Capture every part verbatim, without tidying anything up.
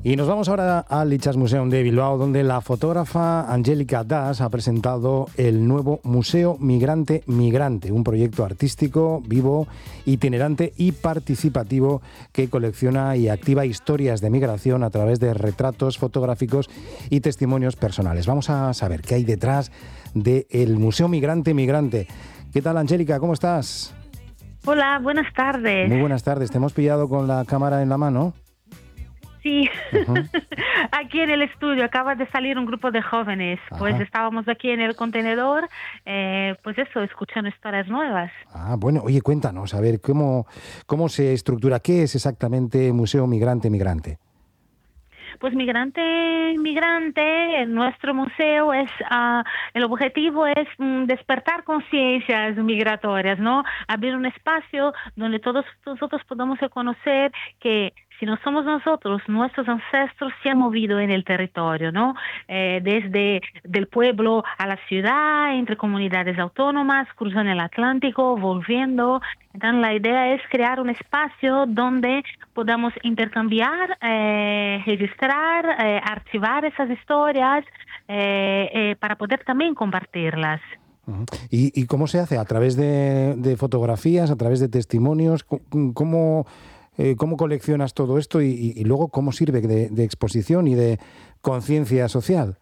Y nos vamos ahora al Itsasmuseum de Bilbao, donde la fotógrafa Angélica Das ha presentado el nuevo Museo Migrante Migrante, un proyecto artístico, vivo, itinerante y participativo que colecciona y activa historias de migración a través de retratos fotográficos y testimonios personales. Vamos a saber qué hay detrás del Museo Migrante Migrante. ¿Qué tal, Angélica? ¿Cómo estás? Hola, buenas tardes. Muy buenas tardes. ¿Te hemos pillado con la cámara en la mano? Sí, Uh-huh. Aquí en el estudio acaba de salir un grupo de jóvenes. Ajá. Pues estábamos aquí en el contenedor, eh, pues eso, escuchando historias nuevas. Ah, bueno, oye, cuéntanos, a ver, ¿cómo, cómo se estructura? ¿Qué es exactamente Museo Migrante Migrante? Pues Migrante Migrante, nuestro museo es, uh, el objetivo es um, despertar conciencias migratorias, ¿no? Abrir un espacio donde todos nosotros podamos reconocer que si no somos nosotros, nuestros ancestros se han movido en el territorio, ¿no? Eh, desde del pueblo a la ciudad, entre comunidades autónomas, cruzando el Atlántico, volviendo. Entonces la idea es crear un espacio donde podamos intercambiar, eh, registrar, eh, archivar esas historias eh, eh, para poder también compartirlas. Uh-huh. ¿Y, ¿Y cómo se hace? ¿A través de, de fotografías, a través de testimonios? ¿Cómo, eh, cómo coleccionas todo esto y, y, y luego cómo sirve de, de exposición y de conciencia social?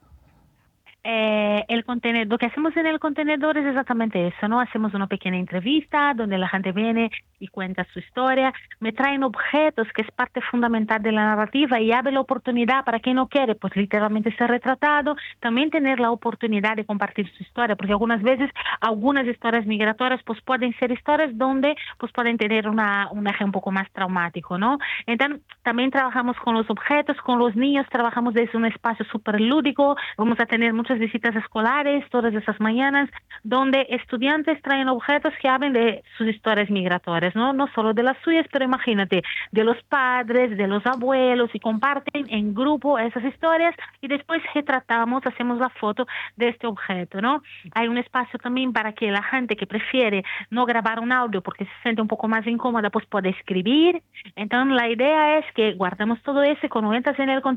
Eh, el contenedor, lo que hacemos en el contenedor es exactamente eso, ¿no? Hacemos una pequeña entrevista donde la gente viene y cuenta su historia, me traen objetos que es parte fundamental de la narrativa y abre la oportunidad para quien no quiere, pues literalmente ser retratado, también tener la oportunidad de compartir su historia, porque algunas veces algunas historias migratorias pues pueden ser historias donde pues pueden tener una, un eje un poco más traumático, ¿no? Entonces también trabajamos con los objetos, con los niños, trabajamos desde un espacio súper lúdico, vamos a tener muchas visitas escolares todas esas mañanas, donde estudiantes traen objetos que hablen de sus historias migratorias, ¿no? No solo de las suyas, pero imagínate, de los padres, de los abuelos, y comparten en grupo esas historias y después retratamos, hacemos la foto de este objeto, ¿no? Hay un espacio también para que la gente que prefiere no grabar un audio porque se siente un poco más incómoda, pues puede escribir. Entonces la idea es que guardamos todo eso, cuando entras en el